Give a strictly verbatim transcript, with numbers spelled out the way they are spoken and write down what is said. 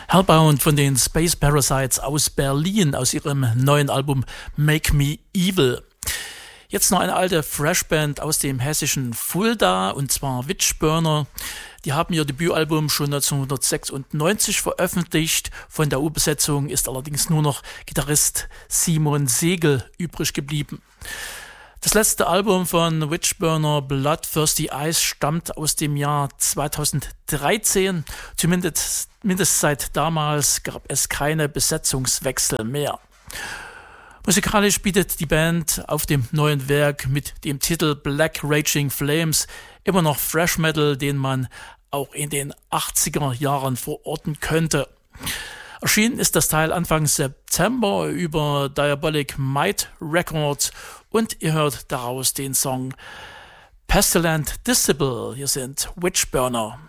Hellbound von den Space Parasites aus Berlin, aus ihrem neuen Album Make Me Evil. Jetzt noch eine alte Freshband aus dem hessischen Fulda, und zwar Witchburner. Die haben ihr Debütalbum schon neunzehnhundertsechsundneunzig veröffentlicht. Von der Urbesetzung ist allerdings nur noch Gitarrist Simon Segel übrig geblieben. Das letzte Album von Witchburner, Bloodthirsty Eyes, stammt aus dem Jahr zweitausenddreizehn. Zumindest mindestens seit damals gab es keine Besetzungswechsel mehr. Musikalisch bietet die Band auf dem neuen Werk mit dem Titel Black Raging Flames immer noch Thrash Metal, den man auch in den achtziger Jahren verorten könnte. Erschienen ist das Teil Anfang September über Diabolic Might Records und ihr hört daraus den Song Pestilent Disciple. Hier sind Witchburner.